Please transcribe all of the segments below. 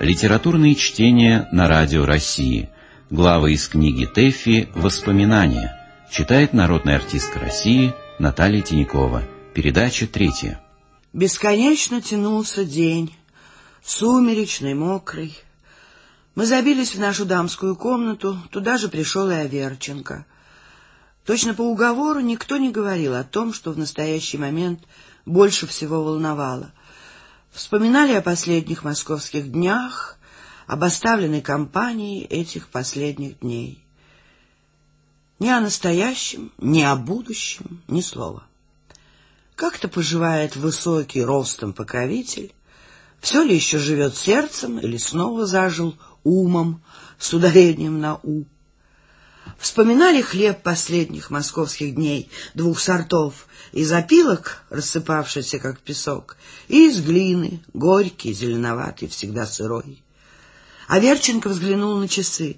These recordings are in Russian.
Литературные чтения на Радио России. Главы из книги Тэффи «Воспоминания». Читает народная артистка России Наталья Тинякова. Передача 3. Бесконечно тянулся день, сумеречный, мокрый. Мы забились в нашу дамскую комнату, туда же пришел и Аверченко. Точно по уговору никто не говорил о том, что в настоящий момент больше всего волновало. Вспоминали о последних московских днях, об оставленной компании этих последних дней. Ни о настоящем, ни о будущем, ни слова. Как-то поживает высокий ростом покровитель, все ли еще живет сердцем или снова зажил умом с ударением на «у». Вспоминали хлеб последних московских дней, 2 сортов, из опилок, рассыпавшийся как песок, и из глины, горький, зеленоватый, всегда сырой. Аверченко взглянул на часы.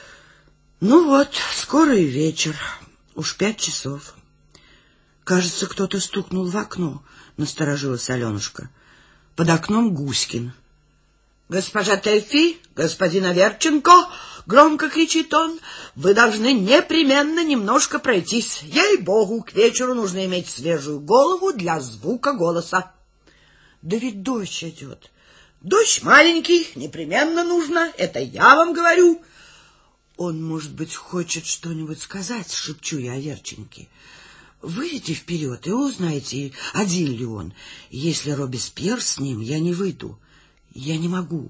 Ну вот, скоро и вечер, уж 5 часов. Кажется, кто-то стукнул в окно, насторожилась Аленушка. Под окном Гуськин. «Госпожа Тэффи, господин Аверченко!» — громко кричит он. «Вы должны непременно немножко пройтись. Ей-богу, к вечеру нужно иметь свежую голову для звука голоса». «Да ведь дождь идет». «Дождь маленький, непременно нужно, это я вам говорю». «Он, может быть, хочет что-нибудь сказать», — шепчу я Аверченке. «Выйдите вперед и узнаете, один ли он. Если Робеспьер с ним, я не выйду. Я не могу».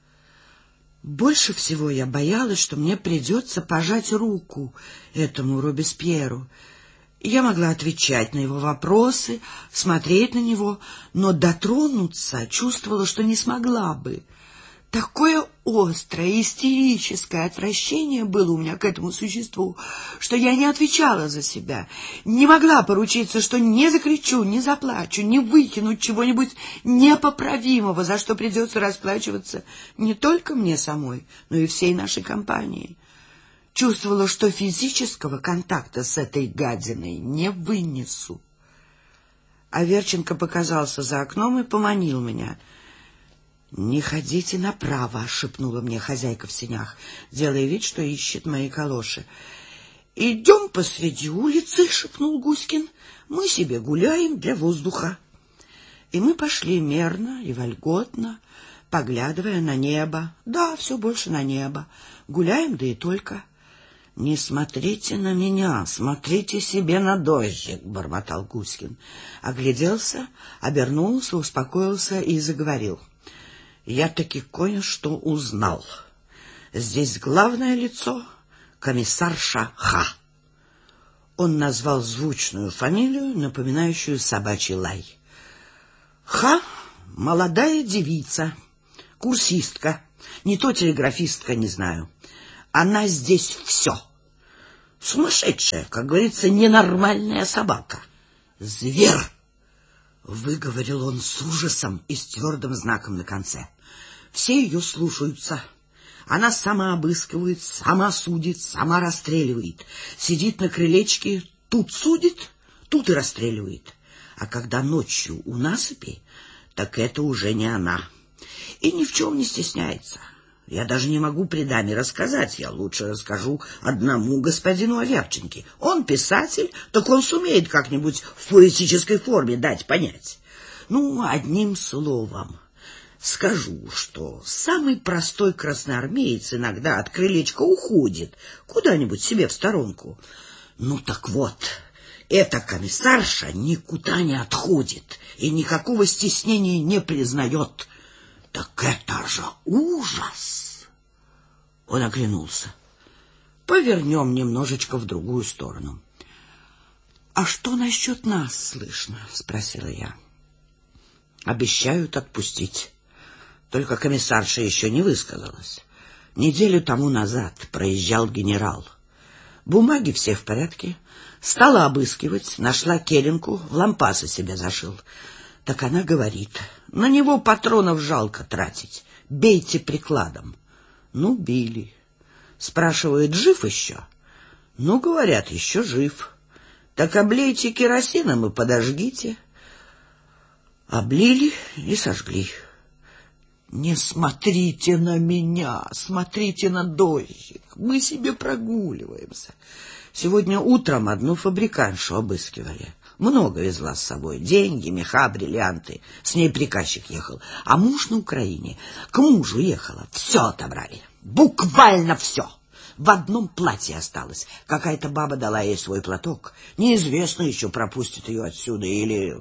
Больше всего я боялась, что мне придется пожать руку этому Робеспьеру. Я могла отвечать на его вопросы, смотреть на него, но дотронуться чувствовала, что не смогла бы. Такое острое, истерическое отвращение было у меня к этому существу, что я не отвечала за себя, не могла поручиться, что не закричу, не заплачу, не выкину чего-нибудь непоправимого, за что придется расплачиваться не только мне самой, но и всей нашей компании. Чувствовала, что физического контакта с этой гадиной не вынесу. Аверченко показался за окном и поманил меня. «Не ходите направо», — шепнула мне хозяйка в сенях, делая вид, что ищет мои калоши. «Идем посреди улицы», — шепнул Гуськин. «Мы себе гуляем для воздуха». И мы пошли мерно и вольготно, поглядывая на небо. Да, все больше на небо. Гуляем, да и только. «Не смотрите на меня, смотрите себе на дождик», — бормотал Гуськин. Огляделся, обернулся, успокоился и заговорил. «Я таки кое-что узнал. Здесь главное лицо — комиссарша Х». Он назвал звучную фамилию, напоминающую собачий лай. Х — молодая девица, курсистка, не то телеграфистка, не знаю. Она здесь все. Сумасшедшая, как говорится, ненормальная собака. Зверь, выговорил он с ужасом и с твердым знаком на конце. Все ее слушаются. Она сама обыскивает, сама судит, сама расстреливает. Сидит на крылечке, тут судит, тут и расстреливает. А когда ночью у насыпи, так это уже не она. И ни в чем не стесняется. Я даже не могу при даме рассказать, я лучше расскажу одному господину Аверченке. Он писатель, так он сумеет как-нибудь в поэтической форме дать понять. Ну, одним словом, скажу, что самый простой красноармеец иногда от крылечка уходит куда-нибудь себе в сторонку. Ну так вот, эта комиссарша никуда не отходит и никакого стеснения не признает. Так это же ужас! Он оглянулся. Повернем немножечко в другую сторону. — А что насчет нас слышно? — спросила я. — Обещают отпустить. Только комиссарша еще не высказалась. Неделю тому назад проезжал генерал. Бумаги все в порядке. Стала обыскивать, нашла келенку, в лампасы себе зашил. Так она говорит, на него патронов жалко тратить, бейте прикладом. Ну, били. Спрашивают, жив еще? Ну, говорят, еще жив. Так облейте керосином и подожгите. Облили и сожгли. Не смотрите на меня, смотрите на дождик. Мы себе прогуливаемся. Сегодня утром одну фабрикантшу обыскивали. Много везла с собой. Деньги, меха, бриллианты. С ней приказчик ехал. А муж на Украине. К мужу ехала. Все отобрали. Буквально все. В одном платье осталось. Какая-то баба дала ей свой платок. Неизвестно еще, пропустит ее отсюда или...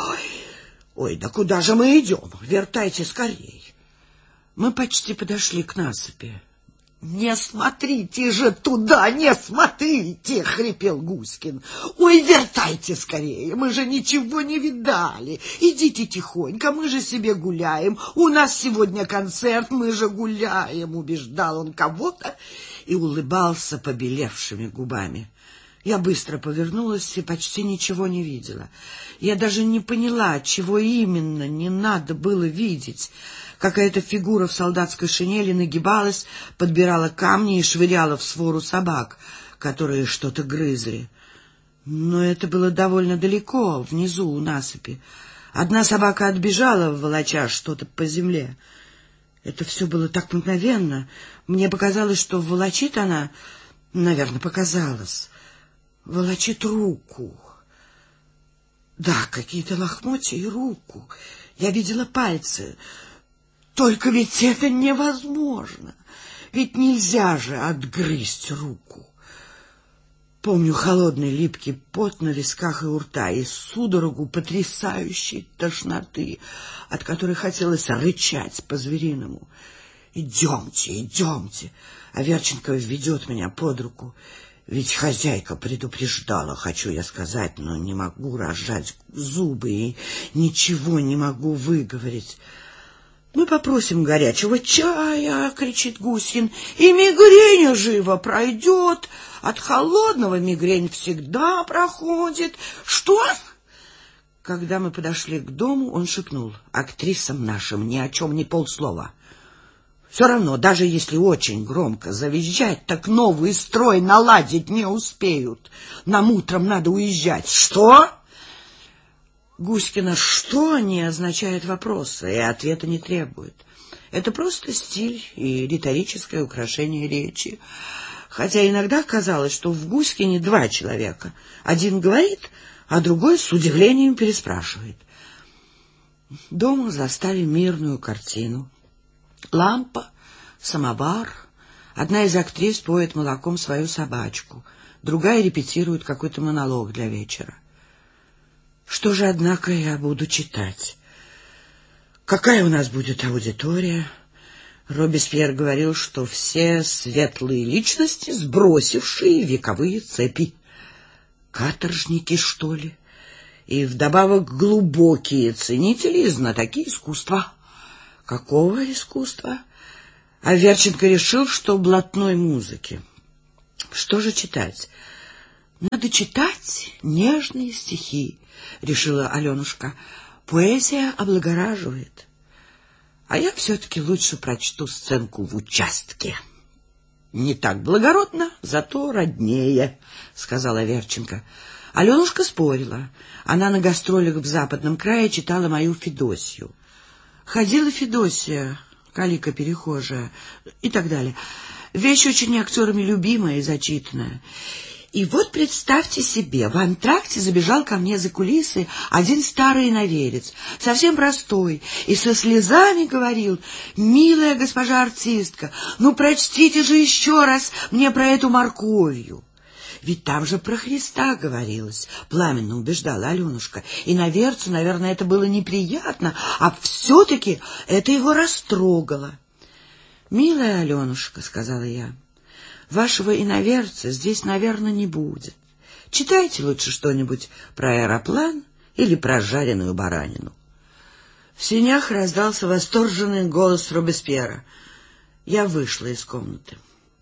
Ой, да куда же мы идем? Вертайте скорей. Мы почти подошли к насыпи. «Не смотрите же туда, не смотрите!» — хрипел Гуськин. «Ой, вертайте скорее, мы же ничего не видали. Идите тихонько, мы же себе гуляем. У нас сегодня концерт, мы же гуляем», — убеждал он кого-то и улыбался побелевшими губами. Я быстро повернулась и почти ничего не видела. Я даже не поняла, чего именно не надо было видеть. Какая-то фигура в солдатской шинели нагибалась, подбирала камни и швыряла в свору собак, которые что-то грызли. Но это было довольно далеко, внизу у насыпи. Одна собака отбежала, волоча что-то по земле. Это все было так мгновенно. Мне показалось, что волочит она, наверное, показалось, волочит руку. Да, какие-то лохмотья и руку. Я видела пальцы. Только ведь это невозможно. Ведь нельзя же отгрызть руку. Помню холодный липкий пот на висках и у рта и судорогу потрясающей тошноты, от которой хотелось рычать по-звериному. «Идемте, идемте!» Аверченко ведет меня под руку. Ведь хозяйка предупреждала, хочу я сказать, но не могу разжать зубы и ничего не могу выговорить. «Мы попросим горячего чая», — кричит Гуськин, — «и мигрень живо пройдет. От холодного мигрень всегда проходит. Что?» Когда мы подошли к дому, он шепнул: «Актрисам нашим ни о чем не полслова. Все равно, даже если очень громко завизжать, так новый строй наладить не успеют. Нам утром надо уезжать». «Что?» Гуськина «что» не означает вопроса и ответа не требует. Это просто стиль и риторическое украшение речи. Хотя иногда казалось, что в Гуськине два человека. Один говорит, а другой с удивлением переспрашивает. Дома застали мирную картину. Лампа, самовар. Одна из актрис поет молоком свою собачку, другая репетирует какой-то монолог для вечера. Что же, однако, я буду читать? Какая у нас будет аудитория? Робеспьер говорил, что все светлые личности, сбросившие вековые цепи. Каторжники, что ли? И вдобавок глубокие ценители и знатоки искусства. Какого искусства? Аверченко решил, что блатной музыки. Что же читать? Надо читать нежные стихи, решила Аленушка. Поэзия облагораживает. А я все-таки лучше прочту сценку в участке. Не так благородно, зато роднее, сказала Аверченко. Аленушка спорила. Она на гастролях в западном крае читала мою Федосью. Ходила Федосия, калика перехожая и так далее. Вещь очень актерами любимая и зачитанная. И вот представьте себе, в антракте забежал ко мне за кулисы один старый иноверец, совсем простой, и со слезами говорил: «Милая госпожа артистка, ну прочтите же еще раз мне про эту морковью». Ведь там же про Христа говорилось, пламенно убеждала Аленушка. Иноверцу, наверное, это было неприятно, а все-таки это его растрогало. «Милая Аленушка, — сказала я, — вашего иноверца здесь, наверное, не будет. Читайте лучше что-нибудь про аэроплан или про жареную баранину». В сенях раздался восторженный голос Робеспьера. Я вышла из комнаты.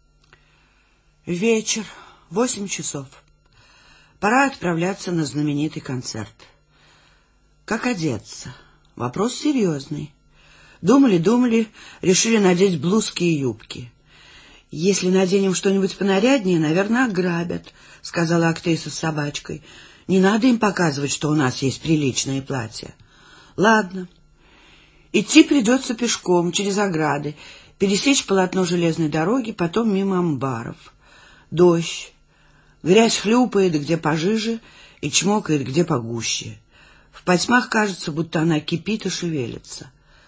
Вечер, 8 часов. Пора отправляться на знаменитый концерт. Как одеться? Вопрос серьезный. Думали, решили надеть блузки и юбки. «Если наденем что-нибудь понаряднее, наверное, ограбят», — сказала актриса с собачкой. «Не надо им показывать, что у нас есть приличные платья». «Ладно». Идти придется пешком, через ограды, пересечь полотно железной дороги, потом мимо амбаров. Дождь. Грязь хлюпает где пожиже и чмокает где погуще. В потьмах кажется, будто она кипит и шевелится.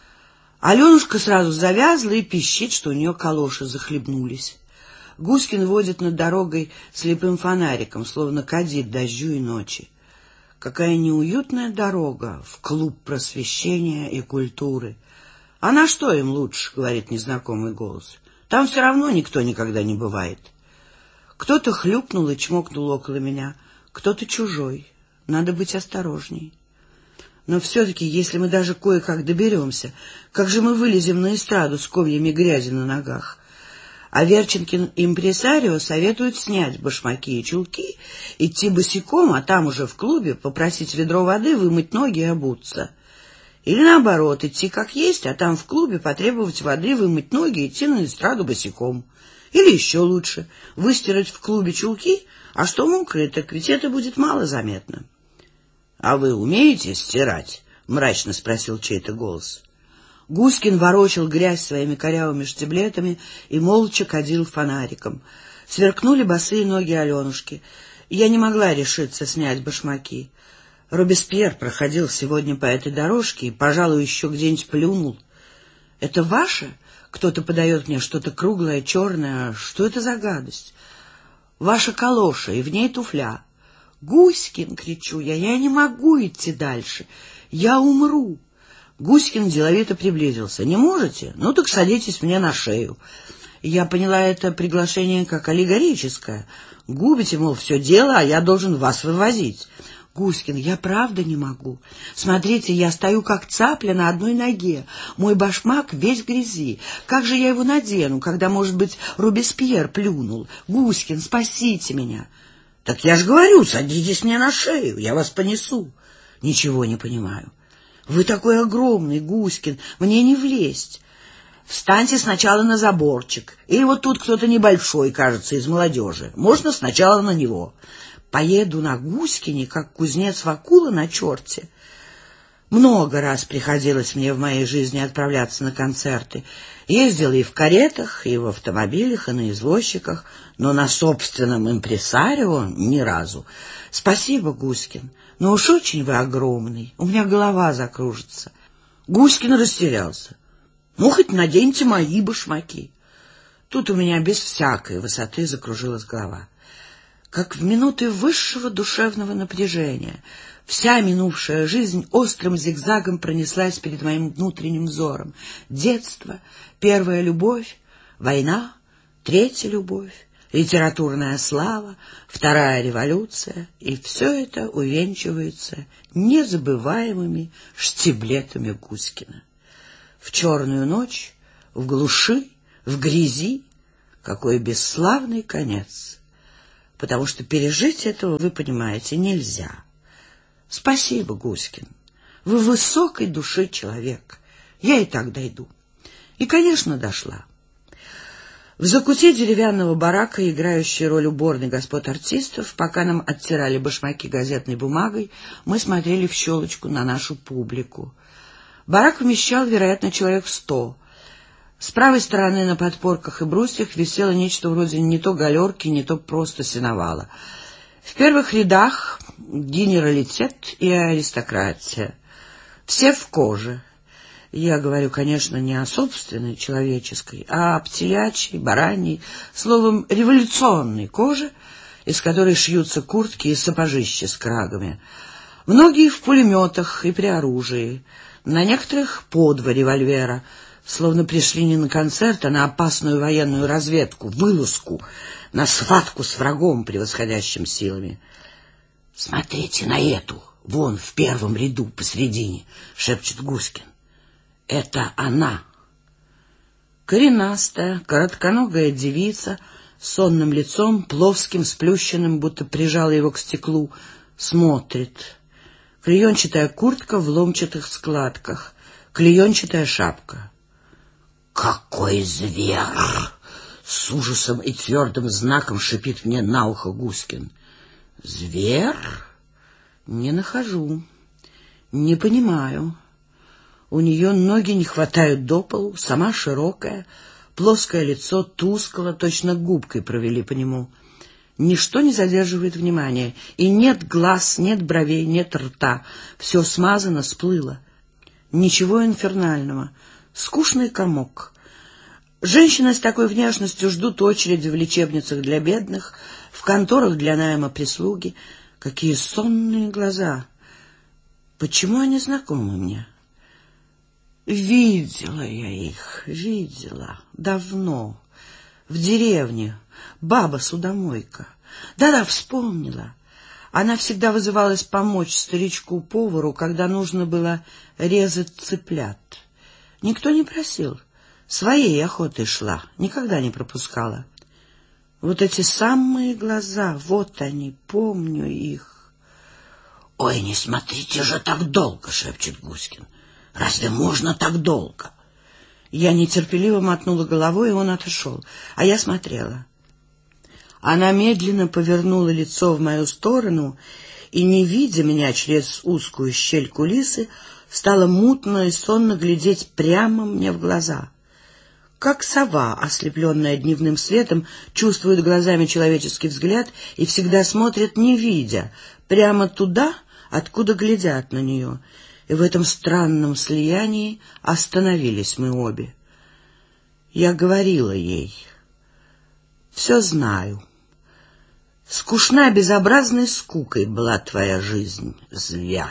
Аленушка сразу завязла и пищит, что у нее калоши захлебнулись. Гуськин водит над дорогой слепым фонариком, словно кадит дождю и ночи. Какая неуютная дорога в клуб просвещения и культуры. А на что им лучше, говорит незнакомый голос. Там все равно никто никогда не бывает. Кто-то хлюпнул и чмокнул около меня, кто-то чужой. Надо быть осторожней. Но все-таки, если мы даже кое-как доберемся, как же мы вылезем на эстраду с комьями грязи на ногах? А Верченкин импресарио советует снять башмаки и чулки, идти босиком, а там уже в клубе попросить ведро воды, вымыть ноги и обуться. Или наоборот, идти как есть, а там в клубе потребовать воды, вымыть ноги и идти на эстраду босиком. Или еще лучше, выстирать в клубе чулки, а что мокрые, так ведь это будет мало заметно. — А вы умеете стирать? — мрачно спросил чей-то голос. Гуськин ворочал грязь своими корявыми штиблетами и молча кадил фонариком. Сверкнули босые ноги Аленушки. Я не могла решиться снять башмаки. Робеспьер проходил сегодня по этой дорожке и, пожалуй, еще где-нибудь плюнул. — Это ваше? Кто-то подает мне что-то круглое, черное. Что это за гадость? — Ваша калоша, и в ней туфля. — Гуськин, — кричу я, — я не могу идти дальше. Я умру. Гуськин деловито приблизился. — Не можете? Ну так садитесь мне на шею. Я поняла это приглашение как аллегорическое. Губите, мол, все дело, а я должен вас вывозить. Гуськин, я правда не могу. Смотрите, я стою как цапля на одной ноге. Мой башмак весь в грязи. Как же я его надену, когда, может быть, Робеспьер плюнул? Гуськин, спасите меня. Так я же говорю, садитесь мне на шею, я вас понесу. Ничего не понимаю. Вы такой огромный, Гуськин, мне не влезть. Встаньте сначала на заборчик. Или вот тут кто-то небольшой, кажется, из молодежи. Можно сначала на него. Поеду на Гуськине, как кузнец Вакула на черте. Много раз приходилось мне в моей жизни отправляться на концерты. Ездила и в каретах, и в автомобилях, и на извозчиках, но на собственном импресарио ни разу. Спасибо, Гуськин, но уж очень вы огромный, у меня голова закружится. Гуськин растерялся. Ну, хоть наденьте мои башмаки. Тут у меня без всякой высоты закружилась голова. Как в минуты высшего душевного напряжения, вся минувшая жизнь острым зигзагом пронеслась перед моим внутренним взором. Детство, первая любовь, война, третья любовь, литературная слава, вторая революция, и все это увенчивается незабываемыми штиблетами Гуськина. В черную ночь, в глуши, в грязи, какой бесславный конец. Потому что пережить этого, вы понимаете, нельзя. Спасибо, Гуськин. Вы высокой души человек. Я и так дойду. И, конечно, дошла. В закуте деревянного барака, играющей роль уборной господ артистов, пока нам оттирали башмаки газетной бумагой, мы смотрели в щелочку на нашу публику. Барак вмещал, вероятно, человек 100. С правой стороны на подпорках и брусьях висело нечто вроде не то галерки, не то просто сеновала. В первых рядах генералитет и аристократия. Все в коже. Я говорю, конечно, не о собственной человеческой, а о птелячьей, бараньей, словом, революционной коже, из которой шьются куртки и сапожища с крагами. Многие в пулеметах и при оружии, на некоторых по 2 револьвера, словно пришли не на концерт, а на опасную военную разведку, вылазку, на схватку с врагом, превосходящим силами. — Смотрите на эту, вон в первом ряду посредине, — шепчет Гуськин. — Это она. Коренастая, коротконогая девица с сонным лицом, плоским, сплющенным, будто прижала его к стеклу, смотрит. Клеенчатая куртка в ломчатых складках, клеенчатая шапка. «Какой зверь!» — с ужасом и твердым знаком шипит мне на ухо Гуськин. «Зверь? Не нахожу, не понимаю». У нее ноги не хватают до полу, сама широкая, плоское лицо тускло, точно губкой провели по нему. Ничто не задерживает внимания, и нет глаз, нет бровей, нет рта. Все смазано, сплыло. Ничего инфернального. Скучный комок. Женщины с такой внешностью ждут очереди в лечебницах для бедных, в конторах для найма прислуги. Какие сонные глаза! Почему они знакомы мне? Видела я их, видела. Давно. В деревне. Баба-судомойка. Да-да, вспомнила. Она всегда вызывалась помочь старичку-повару, когда нужно было резать цыплят. Никто не просил. Своей охотой шла, никогда не пропускала. Вот эти самые глаза, вот они, помню их. — Ой, не смотрите же так долго, — шепчет Гуськин. — Разве можно так долго? Я нетерпеливо мотнула головой, и он отошел, а я смотрела. Она медленно повернула лицо в мою сторону и, не видя меня через узкую щель кулисы, стала мутно и сонно глядеть прямо мне в глаза. Как сова, ослепленная дневным светом, чувствует глазами человеческий взгляд и всегда смотрит, не видя, прямо туда, откуда глядят на нее. И в этом странном слиянии остановились мы обе. Я говорила ей: «Все знаю. Скучна безобразной скукой была твоя жизнь, зверь.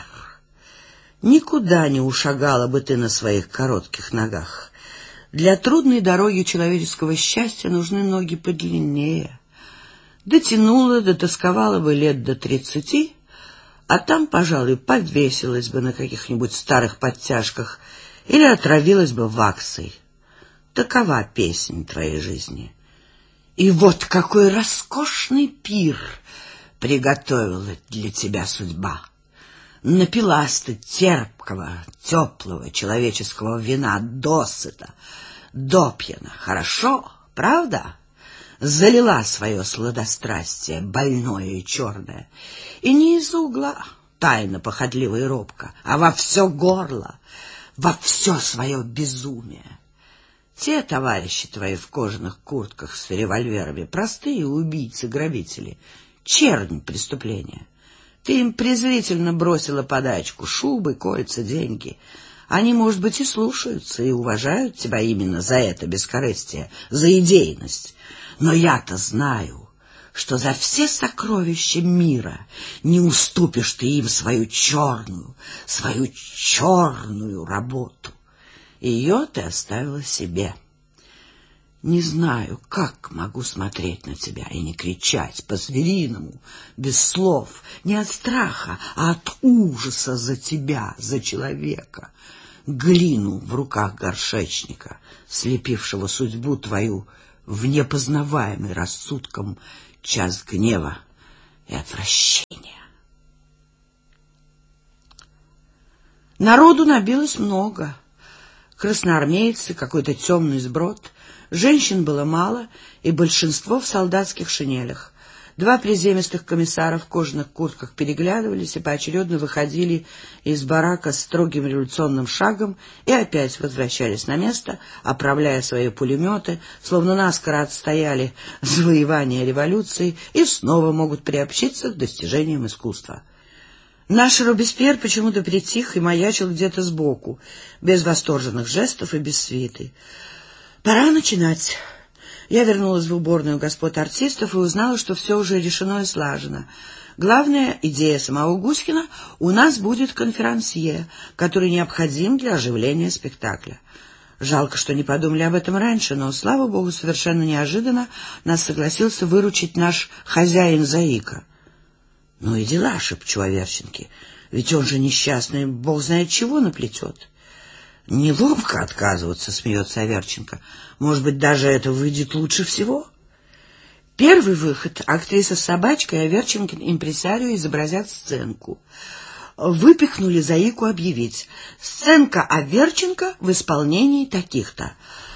Никуда не ушагала бы ты на своих коротких ногах. Для трудной дороги человеческого счастья нужны ноги подлиннее. Дотянула, дотосковала бы лет до 30, а там, пожалуй, подвесилась бы на каких-нибудь старых подтяжках или отравилась бы ваксой. Такова песнь твоей жизни. И вот какой роскошный пир приготовила для тебя судьба. Напилась ты терпкого, теплого человеческого вина досыта, допьяна, хорошо, правда? Залила свое сладострастие, больное и черное, и не из угла, тайно, похотливо и робко, а во все горло, во все свое безумие. Те товарищи твои в кожаных куртках с револьверами, простые убийцы-грабители, чернь преступления. Ты им презрительно бросила подачку, шубы, кольца, деньги. Они, может быть, и слушаются, и уважают тебя именно за это бескорыстие, за идейность. Но я-то знаю, что за все сокровища мира не уступишь ты им свою черную работу. Ее ты оставила себе. Не знаю, как могу смотреть на тебя и не кричать по-звериному, без слов, не от страха, а от ужаса за тебя, за человека. Глину в руках горшечника, слепившего судьбу твою в непознаваемый рассудком час гнева и отвращения. Народу набилось много. Красноармейцы, какой-то темный сброд. Женщин было мало, и большинство в солдатских шинелях. Два приземистых комиссара в кожаных куртках переглядывались и поочередно выходили из барака строгим революционным шагом и опять возвращались на место, оправляя свои пулеметы, словно наскоро отстояли завоевание революции и снова могут приобщиться к достижениям искусства. Наш Робеспьер почему-то притих и маячил где-то сбоку, без восторженных жестов и без свиты. Пора начинать. Я вернулась в уборную господ артистов и узнала, что все уже решено и слажено. Главная идея самого Гуськина — у нас будет конферансье, который необходим для оживления спектакля. Жалко, что не подумали об этом раньше, но, слава богу, совершенно неожиданно нас согласился выручить наш хозяин Заика. «Ну и дела», — шепчу Аверченке, — «ведь он же несчастный, бог знает чего наплетет». «Неловко отказываться», — смеется Аверченко. «Может быть, даже это выйдет лучше всего?» Первый выход. Актриса с собачкой и Аверченкин импресарио изобразят сценку. Выпихнули Заику объявить: «Сценка Аверченко в исполнении таких-то».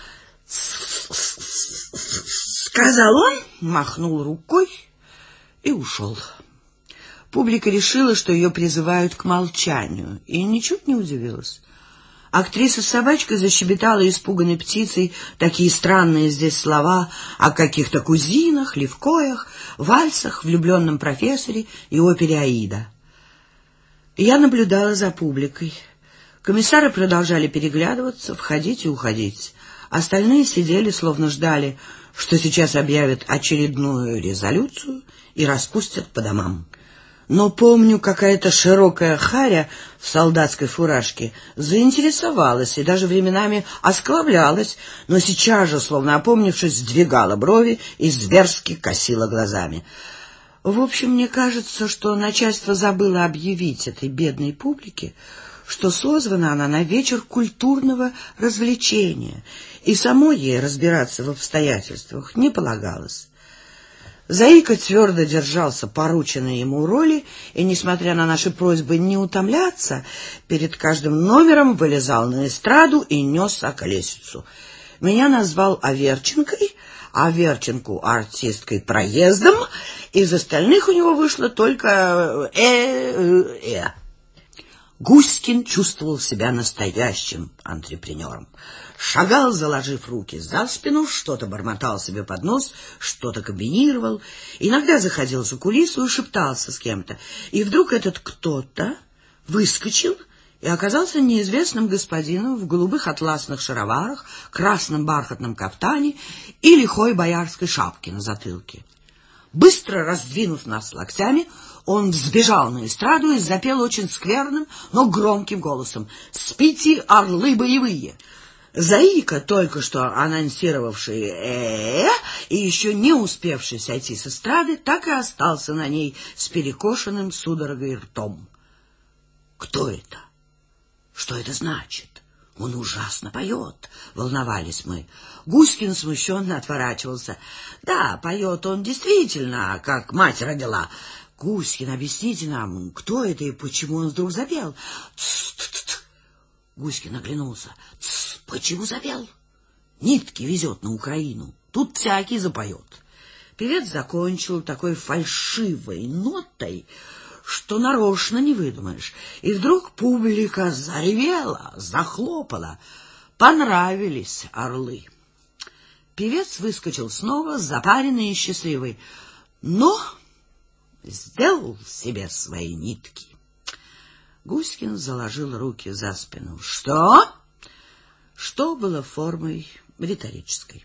Сказал он, махнул рукой и ушел. Публика решила, что ее призывают к молчанию, и ничуть не удивилась. Актриса с собачкой защебетала испуганной птицей такие странные здесь слова о каких-то кузинах, левкоях, вальсах, влюбленном профессоре и опере «Аида». Я наблюдала за публикой. Комиссары продолжали переглядываться, входить и уходить. Остальные сидели, словно ждали, что сейчас объявят очередную резолюцию и распустят по домам. Но помню, какая-то широкая харя в солдатской фуражке заинтересовалась и даже временами осклавлялась, но сейчас же, словно опомнившись, сдвигала брови и зверски косила глазами. В общем, мне кажется, что начальство забыло объявить этой бедной публике, что созвана она на вечер культурного развлечения, и самой ей разбираться в обстоятельствах не полагалось. Заика твердо держался порученной ему роли и, несмотря на наши просьбы не утомляться, перед каждым номером вылезал на эстраду и нес околесицу. Меня назвал Аверченкой, Аверченку артисткой проездом, из остальных у него вышло только Гуськин чувствовал себя настоящим антрепренером. Шагал, заложив руки за спину, что-то бормотал себе под нос, что-то комбинировал, иногда заходил за кулису и шептался с кем-то. И вдруг этот кто-то выскочил и оказался неизвестным господином в голубых атласных шароварах, красном бархатном кафтане и лихой боярской шапке на затылке. Быстро раздвинув нас локтями, он взбежал на эстраду и запел очень скверным, но громким голосом: «Спите, орлы боевые!» Заика, только что анонсировавший и еще не успевший сойти с эстрады, так и остался на ней с перекошенным судорогой ртом. Кто это? Что это значит? Он ужасно поет, волновались мы. Гуськин смущенно отворачивался. Да, поет он действительно, как мать родила. Гуськин, объясните нам, кто это и почему он вдруг запел? Тс-тс-тс. Гуськин оглянулся. Тс, почему запел? Нитки везет на Украину. Тут всякий запоет. Певец закончил такой фальшивой нотой, что нарочно не выдумаешь. И вдруг публика заревела, захлопала. Понравились орлы. Певец выскочил снова, запаренный и счастливый, но сделал себе свои нитки. Гуськин заложил руки за спину. Что? Что было формой риторической.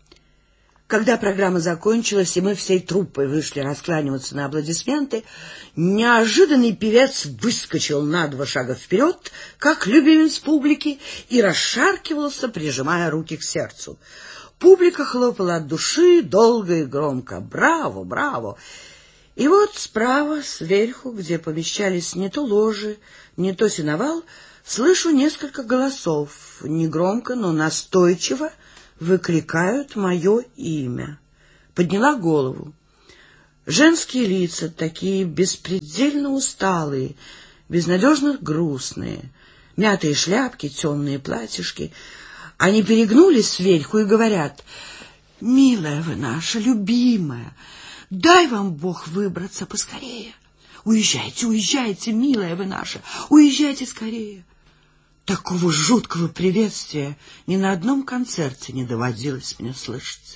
Когда программа закончилась, и мы всей труппой вышли раскланиваться на аплодисменты, неожиданный певец выскочил на 2 шага вперед, как любимец публики, и расшаркивался, прижимая руки к сердцу. Публика хлопала от души, долго и громко. «Браво, браво!» И вот справа, сверху, где помещались не то ложи, не то сеновал, слышу несколько голосов, негромко, но настойчиво выкликают мое имя. Подняла голову. Женские лица, такие беспредельно усталые, безнадежно грустные, мятые шляпки, темные платьишки. Они перегнулись сверху и говорят: «Милая вы наша, любимая, дай вам Бог выбраться поскорее. Уезжайте, уезжайте, милая вы наша, уезжайте скорее». Такого жуткого приветствия ни на одном концерте не доводилось мне слышать.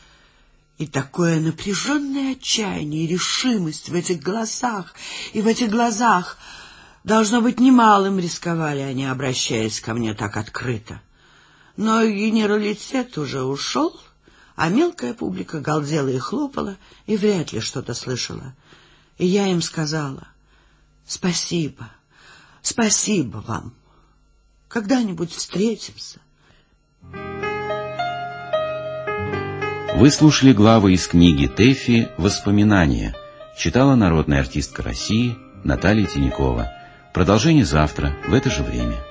И такое напряженное отчаяние и решимость в этих голосах и в этих глазах. Должно быть, немалым рисковали они, обращаясь ко мне так открыто. Но генералитет уже ушел, а мелкая публика галдела и хлопала, и вряд ли что-то слышала. И я им сказала: «Спасибо, спасибо вам. Когда-нибудь встретимся». Вы слушали главы из книги Тэфи «Воспоминания». Читала народная артистка России Наталья Тинякова. Продолжение завтра в это же время.